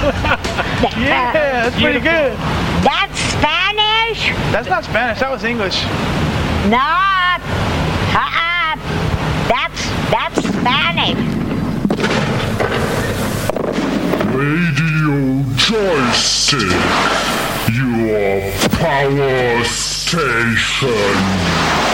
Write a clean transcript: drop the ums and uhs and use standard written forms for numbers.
Yeah, that's pretty good. That's Spanish? That's not Spanish. That was English. No. That's Spanish. Radio Joystick, your power station.